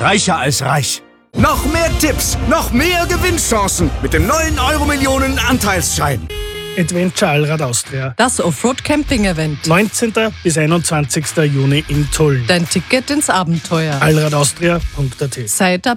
reicher als reich. Noch mehr Tipps, noch mehr Gewinnchancen mit dem neuen Euro-Millionen Anteilsschein. Adventure Allrad Austria. Das Offroad-Camping-Event. 19. bis 21. Juni in Tulln. Dein Ticket ins Abenteuer. allradaustria.at. Seid dabei.